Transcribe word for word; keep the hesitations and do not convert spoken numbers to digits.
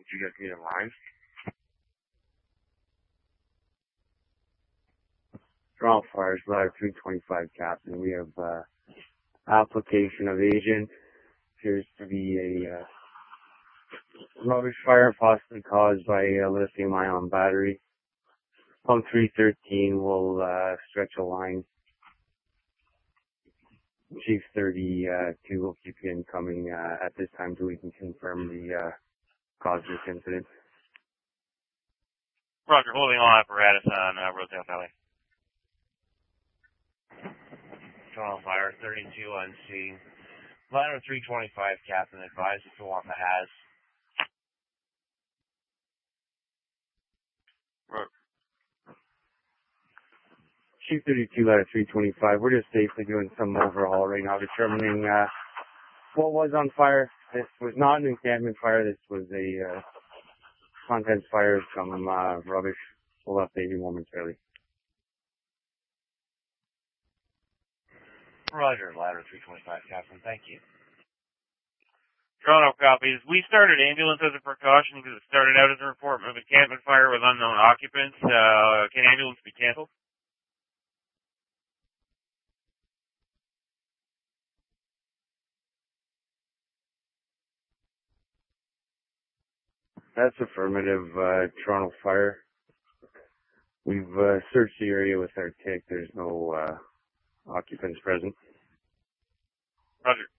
you get me in line? Toronto Fires, ladder three twenty-five, Captain. We have uh, application of agent. Appears to be a uh, rubbish fire possibly caused by a lithium-ion battery. Pump three thirteen will uh, stretch a line. Chief thirty-two will keep you incoming uh, at this time so we can confirm the uh, cause of this incident. Roger, holding all apparatus on uh, Rosedale Valley. Toronto Fire, thirty-two on scene. Ladder three twenty-five, Captain, advised if you want the Has. Right. Chief thirty-two, ladder three twenty-five. We're just safely doing some overhaul right now, determining uh, what was on fire. This was not an encampment fire. This was a uh, contents fire from uh, rubbish. We'll update you momentarily. Roger, ladder three twenty-five, Captain. Thank you. Toronto copies. We started ambulance as a precaution because it started out as a report of encampment fire with unknown occupants. Uh, can ambulance be canceled? That's affirmative, uh, Toronto Fire. We've uh, searched the area with our T I C. There's no uh, occupants present. Roger.